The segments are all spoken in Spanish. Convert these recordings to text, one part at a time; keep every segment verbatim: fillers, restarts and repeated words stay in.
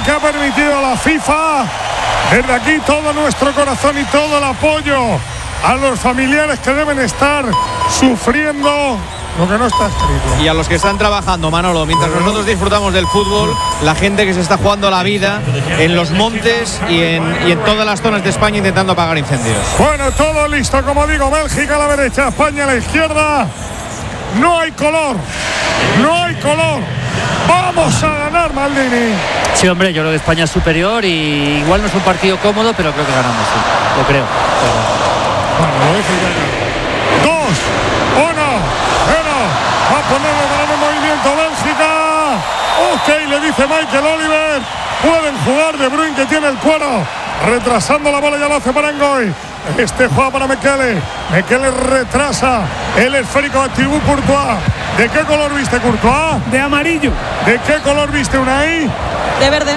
que ha permitido la FIFA. Desde aquí todo nuestro corazón y todo el apoyo a los familiares que deben estar sufriendo lo que no está escrito. Y a los que están trabajando, Manolo, mientras nosotros disfrutamos del fútbol, la gente que se está jugando la vida en los montes y en, y en todas las zonas de España intentando apagar incendios. Bueno, todo listo, como digo, Bélgica a la derecha, España a la izquierda. No hay color, no hay color. Vamos a ganar, Maldini. Sí, hombre, yo creo que España es superior y igual no es un partido cómodo, pero creo que ganamos, sí. Lo creo. Bueno, lo dice ya. Dos, uno, cero. Va a poner el balón en movimiento Bélgica. Ok, le dice Michael Oliver. Pueden jugar De Bruyne, que tiene el cuero. Retrasando la bola, ya lo hace para Ngoy. Este juega para Mekele. Mekele retrasa el esférico a Thibaut Courtois. ¿De qué color viste, Courtois? De amarillo. ¿De qué color viste, Unai? De verde.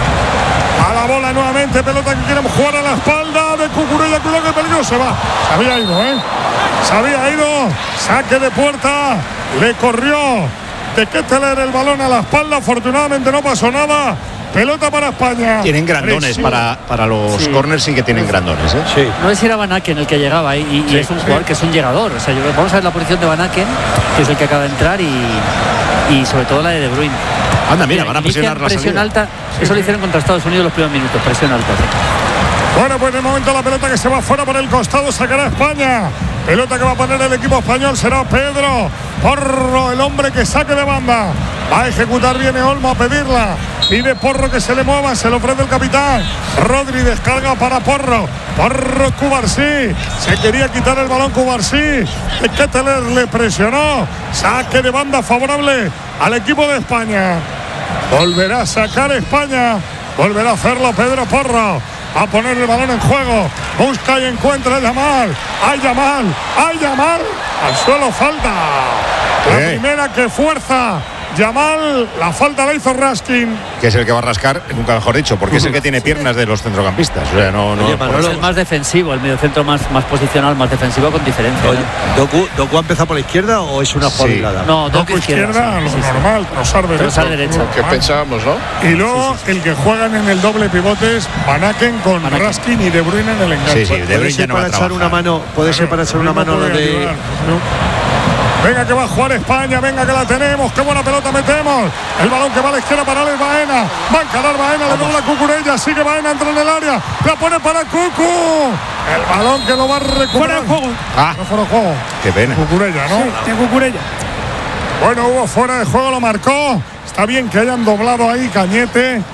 A la bola nuevamente, pelota que quieren jugar a la espalda de Cucurella. Cuidado, que peligro, se va. Se había ido, ¿eh? Se había ido. Saque de puerta. Le corrió de Ketteler el balón a la espalda. Afortunadamente no pasó nada. Pelota para España. Tienen grandones para, para los sí. corners, sí que tienen grandones, ¿eh? Sí. No sé si era Van Aken el que llegaba y, y sí, es un jugador sí. que es un llegador. O sea, yo, vamos a ver la posición de Van Aken, que es el que acaba de entrar, y, y sobre todo la de De Bruyne. Anda, mira, van a presionar la presión salida. alta, sí. eso lo hicieron contra Estados Unidos los primeros minutos, presión alta. Sí. Bueno, pues de momento la pelota que se va fuera por el costado sacará España. Pelota que va a poner el equipo español será Pedro Porro, el hombre que saque de banda. Va a ejecutar, viene Olmo a pedirla. Pide Porro que se le mueva, se lo ofrece el capitán. Rodri descarga para Porro. Porro, Cubarsí. Se quería quitar el balón Cubarsí. Ketteler le presionó. Saque de banda favorable al equipo de España. Volverá a sacar España. Volverá a hacerlo Pedro Porro. A poner el balón en juego. Busca y encuentra a Yamal. ¡Ay, Yamal! ¡Ay, Yamal! Al suelo falta. La eh. primera que fuerza Yamal, la falta la hizo Raskin. Que es el que va a rascar, nunca mejor dicho, porque es el que tiene piernas de los centrocampistas. O sea, no, no, Oye, Manolo, es el más defensivo, el mediocentro más, más posicional, más defensivo con diferencia. Oye, ¿Doku, ¿Doku ha empezado por la izquierda o es una jugada aislada? No, Doku izquierda, izquierda sí, lo sí, normal, cruzar derecha. Cruzar derecha. Que pensábamos, ¿no? Y luego sí, sí, sí. el que juegan en el doble pivote es Van Aken con Van Aken. Raskin y De Bruyne en el enganche. Sí, sí, De Bruyne ya no va a echar una mano, puede ser para echar una mano lo de... Ayudar, ¿no? Venga que va a jugar España, venga que la tenemos, qué buena pelota metemos. El balón que va a la izquierda para Alex Baena. Va a encarar Baena, le dobla Cucurella, sigue Baena, entra en el área. La pone para Cucu. El balón que lo va a recuperar. Fuera de juego. Ah, no fuera de juego. Qué pena. Cucurella, ¿no? Sí, de Cucurella. Bueno, hubo fuera de juego, lo marcó. Está bien que hayan doblado ahí Cañete.